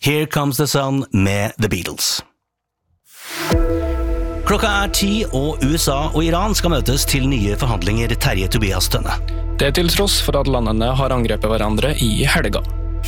Here Comes the Sun med The Beatles. Klokka 10, og USA og Iran skal møtes til nye forhandlinger, Terje Tobias Tønne. Det til tross for at landene har angrepet hverandre i helga.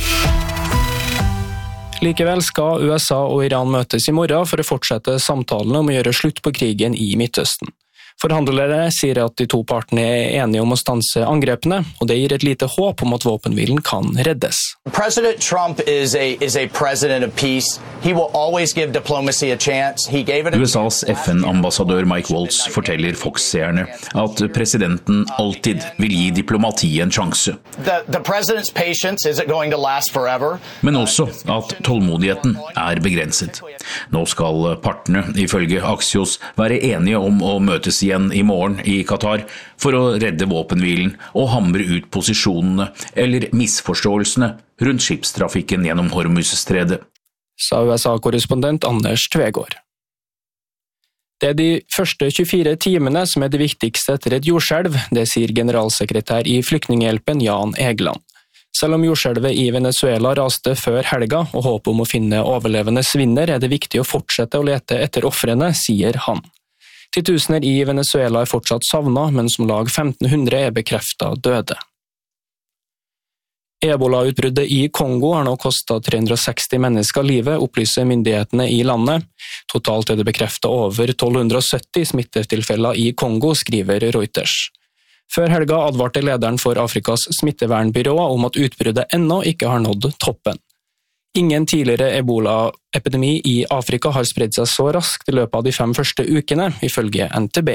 Likevel skal USA og Iran møtes i morgen for å fortsette samtalene om å gjøre slutt på krigen i Midtøsten. Forhandlere sier at de to partene er enige om å stanse angrepene, og det gir et lite håp om at våpenhvilen kan reddes. President Trump is a president of peace. He will always give diplomacy a chance. He gave it USAs FN-ambassadør Mike Waltz forteller Fox-seerne at presidenten alltid vil gi diplomati en sjanse. The president's patience isn't going to last forever. Men også at tålmodigheten er begrenset. Nå skal partene, ifølge Axios, være enige om å møtes igjen i morgen i Qatar for å redde våpenhvilen og hamre ut posisjonene eller misforståelsene rundt skipstrafikken gjennom Hormuzstredet. Sa USA-korrespondent Anders Tvegård. Det er de første 24 timene som er det viktigste etter et jordskjelv, det sier generalsekretær i Flyktninghjelpen Jan Egeland. Selv om jordskjelvet i Venezuela raste før helga og håpet om å finne overlevende svinner, er det viktig å fortsette å lete etter ofrene, sier han. Titusener i Venezuela er fortsatt savnet, mens om lag 1500 er bekreftet døde. Ebola-utbruddet i Kongo har nå kostet 360 mennesker livet, opplyser myndighetene i landet. Totalt er det bekreftet over 1270 smittetilfeller i Kongo, skriver Reuters. Før helga advarte lederen for Afrikas smittevernbyrå om at utbruddet ennå ikke har nådd toppen. Ingen tidligere Ebola-epidemi i Afrika har spredt seg så raskt i løpet av de 5 første ukene, ifølge NTB.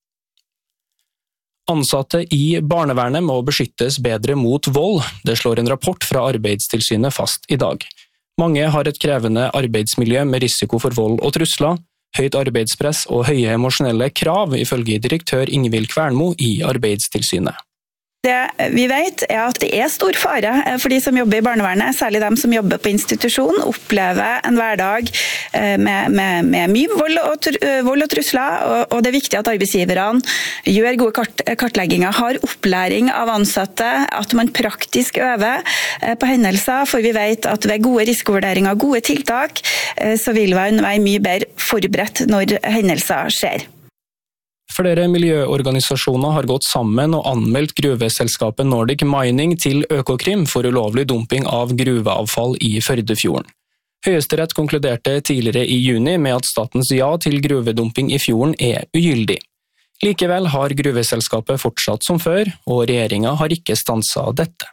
Ansatte i barnevernet må beskyttes bedre mot vold, det slår en rapport fra Arbeidstilsynet fast i dag. Mange har et krevende arbeidsmiljø med risiko for vold og trusler, høyt arbeidspress og høye emosjonelle krav, ifølge direktør Ingvild Kvernmo i Arbeidstilsynet. Det vi vet er at det er stor fare for de som jobber i barnevernet, særlig de som jobber på institusjon, opplever en hverdag med mye vold og trusler, og det er viktig at arbeidsgiverne gjør gode kartlegginger, har opplæring av ansatte, at man praktisk øver på hendelser, for vi vet at ved gode risikovurderinger og gode tiltak, så vil man være mye bedre forberedt når hendelser skjer. Flere miljøorganisasjoner har gått sammen og anmeldt gruveselskapet Nordic Mining til Økokrim for ulovlig dumping av gruveavfall i Førdefjorden. Høyesterett konkluderte tidligere i juni med at statens ja til gruvedumping i fjorden er ugyldig. Likevel har gruveselskapet fortsatt som før, og regjeringen har ikke stanset dette.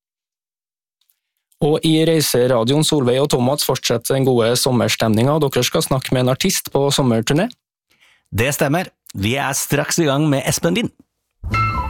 Og i reiseradioen Solveig og Thomas fortsetter den gode sommerstemningen, og dere skal snakke med en artist på sommerturné. Det stemmer. Vi er straks i gang med Espen Lind.